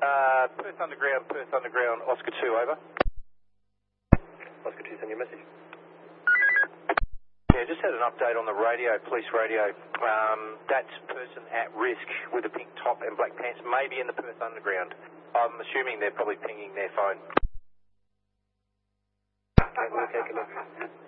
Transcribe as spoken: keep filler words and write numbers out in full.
Uh, Perth Underground, Perth Underground, Oscar two, over. Oscar two, send your message. Yeah, just had an update on the radio, police radio. Um, that person at risk with a pink top and black pants may be in the Perth Underground. I'm assuming they're probably pinging their phone. Okay, we'll take a look.